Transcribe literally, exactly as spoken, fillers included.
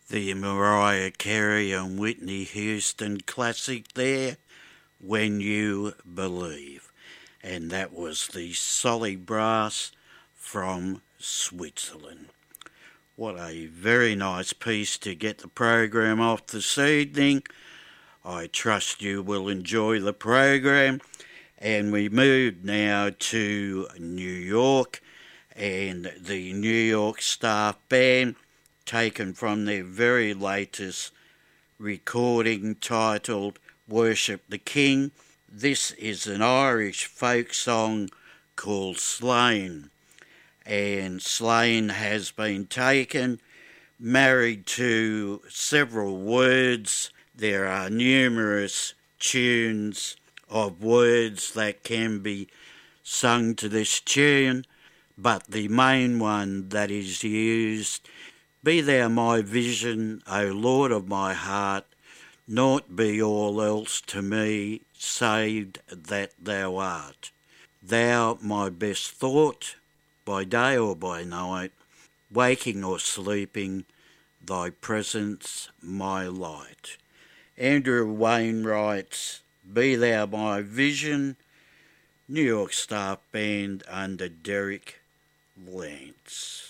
The Mariah Carey and Whitney Houston classic there, When You Believe. And that was the Solly Brass from Switzerland. What a very nice piece to get the program off this evening. I trust you will enjoy the program. And we move now to New York and the New York Staff Band, taken from their very latest recording titled Worship the King. This is an Irish folk song called Slane, and Slane has been taken, married to several words. There are numerous tunes of words that can be sung to this tune, but the main one that is used: Be thou my vision, O Lord of my heart, naught be all else to me, saved that thou art. Thou my best thought, by day or by night, waking or sleeping, thy presence my light. Andrew Wainwright's Be Thou My Vision, New York Staff Band under Derek Lance.